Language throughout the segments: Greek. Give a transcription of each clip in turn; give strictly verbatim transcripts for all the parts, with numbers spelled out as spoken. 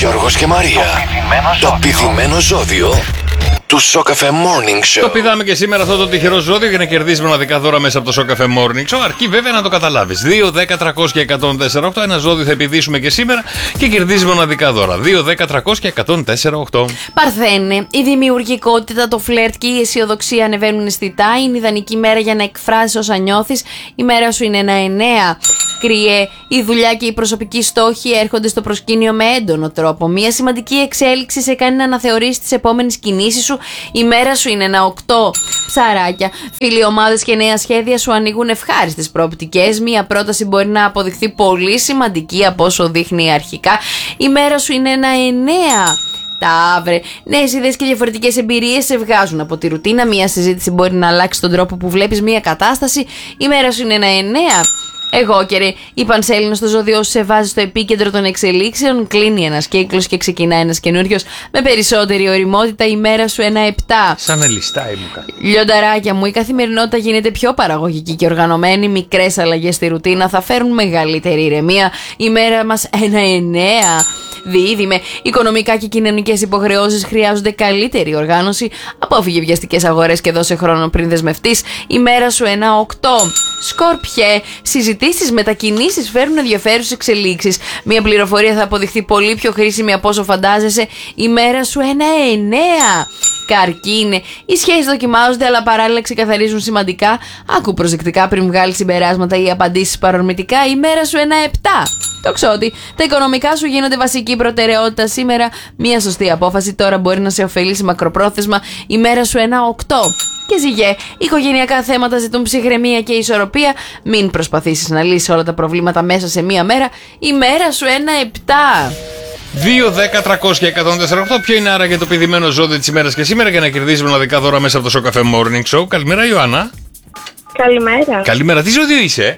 Γιώργος και Μαρία. Το πηδημένο ζώδιο του Σοκαφέ Morning Show. Το πηδάμε και σήμερα αυτό το τυχερό ζώδιο για να κερδίσει μοναδικά δώρα μέσα από το Σοκαφέ Morning Show. Αρκεί βέβαια να το καταλάβεις. δύο, δέκα, τριακόσια, εκατόν τέσσερα οκτώ. Ένα ζώδιο θα επιδίσουμε και σήμερα και κερδίζει μοναδικά δώρα. δύο, δέκα, τριακόσια, εκατόν τέσσερα οκτώ. Παρθένε, η δημιουργικότητα, το φλερτ και η αισιοδοξία ανεβαίνουν αισθητά. Είναι ιδανική μέρα για να εκφράσεις όσα νιώθεις. Η μέρα σου είναι ένα εννέα. Κρυέ, η δουλειά και οι προσωπικοί στόχοι έρχονται στο προσκήνιο με έντονο τρόπο. Μια σημαντική εξέλιξη σε κάνει να αναθεωρήσεις τις επόμενες κινήσεις σου. Η μέρα σου είναι ένα οκτώ. Ψαράκια, φίλοι ομάδες και νέα σχέδια σου ανοίγουν ευχάριστες προοπτικές. Μια πρόταση μπορεί να αποδειχθεί πολύ σημαντική από όσο δείχνει αρχικά. Η μέρα σου είναι ένα εννέα. Ταύρε, νέες ιδέες και διαφορετικές εμπειρίες σε βγάζουν από τη ρουτίνα. Μια συζήτηση μπορεί να αλλάξει τον τρόπο που βλέπεις μια κατάσταση. Η μέρα σου είναι ένα εννέα. Εγώ και ρε, η Πανσέλινο στο ζώδιο σου σε βάζει στο επίκεντρο των εξελίξεων. Κλείνει ένας κύκλος και ξεκινά ένας καινούριος με περισσότερη ωριμότητα. Η μέρα σου ένα επτά. Σαν ελιστάει μου κάτι. Λιονταράκια μου, η καθημερινότητα γίνεται πιο παραγωγική και οργανωμένη. Μικρές αλλαγές στη ρουτίνα θα φέρουν μεγαλύτερη ηρεμία. Η μέρα μας ένα εννέα. Διείδημε, οικονομικά και κοινωνικές υποχρεώσεις χρειάζονται καλύτερη οργάνωση. Απόφυγε βιαστικές αγορές και δώσε χρόνο πριν δεσμευτείς. Η μέρα σου ένα οκτώ. Σκόρπιε, συζητήσεις, μετακινήσεις φέρνουν ενδιαφέρουσες εξελίξεις. Μια πληροφορία θα αποδειχθεί πολύ πιο χρήσιμη από όσο φαντάζεσαι. Η μέρα σου ένα εννέα. Καρκίνε, οι σχέσεις δοκιμάζονται αλλά παράλληλα ξεκαθαρίζουν σημαντικά. Άκου προσεκτικά πριν βγάλεις συμπεράσματα ή απαντήσεις παρορμητικά. Η μέρα σου ένα επτά. Τοξότη, τα οικονομικά σου γίνονται βασική προτεραιότητα σήμερα. Μια σωστή απόφαση τώρα μπορεί να σε ωφελήσει μακροπρόθεσμα. Η μέρα σου ένα οκτώ. Και Ζυγέ, οικογενειακά θέματα ζητούν ψυχραιμία και ισορροπία. Μην προσπαθήσεις να λύσεις όλα τα προβλήματα μέσα σε μία μέρα. Η μέρα σου ένα επτά. δύο, δέκα, τριακόσια, εκατόν τέσσερα οκτώ. Ποιο είναι άραγε το πηδημένο ζώδιο της ημέρας και σήμερα για να κερδίσει μοναδικά δώρα μέσα από το Σοκαφέ Morning Show. Καλημέρα, Ιωάννα. Καλημέρα. Καλημέρα, τι ζώδιο είσαι?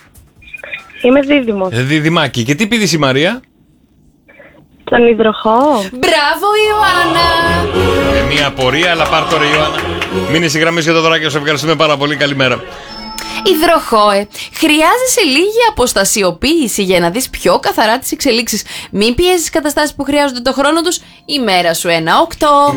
Είμαι δίδυμος. Ε, διδυμάκι. Και τι πήδησε η Μαρία? Τον υδροχό. Μπράβο, Ιωάννα. Ε, μια απορία, αλλά πάρ' τώρα, Ιωάννα. Μείνε στη γραμμή για το δωράκι, σας ευχαριστούμε πάρα πολύ. Καλημέρα. Υδροχόε, χρειάζεσαι λίγη αποστασιοποίηση για να δεις πιο καθαρά τις εξελίξεις. Μην πιέζεις καταστάσεις που χρειάζονται το χρόνο τους. Η μέρα σου ένα οκτώ.